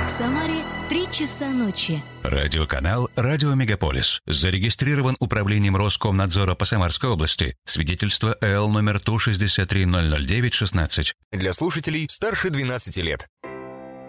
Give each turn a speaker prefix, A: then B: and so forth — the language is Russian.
A: В Самаре 3 часа ночи.
B: Радиоканал «Радио Мегаполис». Зарегистрирован управлением Роскомнадзора по Самарской области. Свидетельство ЭЛ номер ТУ 6300916.
C: Для слушателей старше 12 лет.